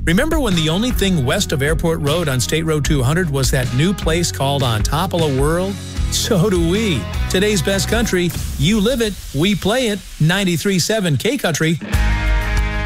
Remember when the only thing west of Airport Road on State Road 200 was that new place called On Top of the World? So do we. Today's best country, you live it, we play it. 93.7 K Country.